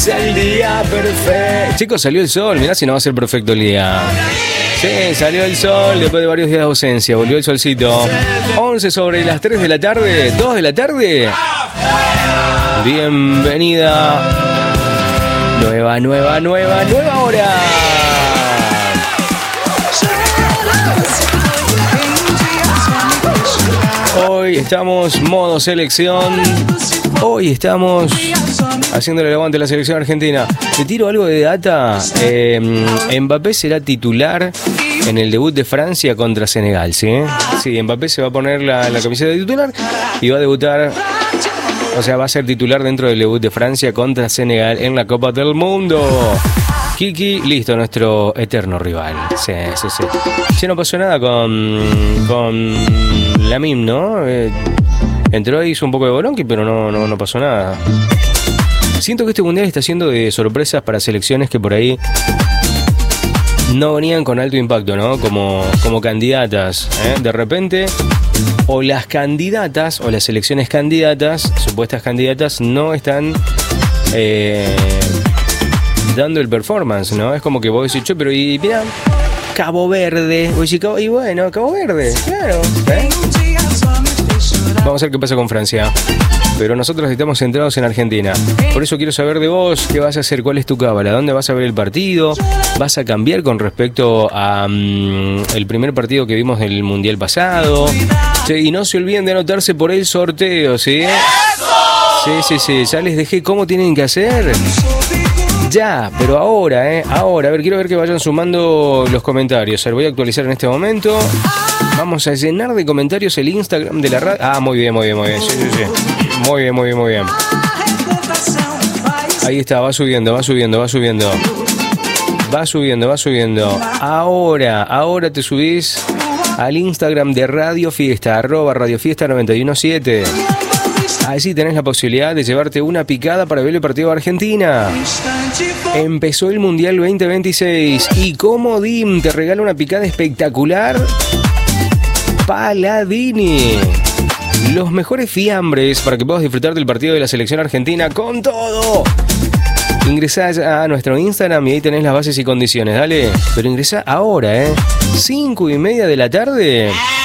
El día perfecto. Chicos, salió el sol. Mirá si no va a ser perfecto el día. Sí, salió el sol después de varios días de ausencia. Volvió el solcito. 11 sobre las 3 de la tarde. 2 de la tarde. Bienvenida. Nueva hora. Hoy estamos modo selección. Hoy estamos haciéndole el aguante a la selección argentina. Te tiro algo de data. Mbappé será titular en el debut de Francia contra Senegal, ¿sí? Sí, Mbappé se va a poner la camiseta de titular y va a debutar. O sea, va a ser titular dentro del debut de Francia contra Senegal en la Copa del Mundo. Kiki, listo, nuestro eterno rival. Sí. Sí, no pasó nada con Lamine, ¿no? Entró y hizo un poco de bolonqui, pero no pasó nada. Siento que este mundial está siendo de sorpresas para selecciones que por ahí no venían con alto impacto, ¿no? Como candidatas, ¿eh? De repente, o las candidatas, o las selecciones candidatas, supuestas candidatas, no están dando el performance, ¿no? Es como que vos decís, pero y mira, Cabo Verde, y bueno, Cabo Verde, claro, ¿eh? Vamos a ver qué pasa con Francia. Pero nosotros estamos centrados en Argentina. Por eso quiero saber de vos, ¿qué vas a hacer? ¿Cuál es tu cábala? ¿Dónde vas a ver el partido? ¿Vas a cambiar con respecto a el primer partido que vimos del Mundial pasado? Sí, y no se olviden de anotarse por el sorteo, ¿sí? Sí. Ya les dejé cómo tienen que hacer. Ya, pero ahora, ahora. A ver, quiero ver que vayan sumando los comentarios. A ver, voy a actualizar en este momento. Vamos a llenar de comentarios el Instagram de la radio. Ah, muy bien. Sí. Muy bien. Ahí está, va subiendo. Ahora te subís al Instagram de Radio Fiesta, @radiofiesta917. Así tenés la posibilidad de llevarte una picada para ver el partido de Argentina. Empezó el Mundial 2026 y Comodín te regala una picada espectacular. Paladini. Los mejores fiambres para que puedas disfrutar del partido de la selección argentina con todo. Ingresá a nuestro Instagram y ahí tenés las bases y condiciones, dale. Pero ingresá ahora, 5:30 de la tarde.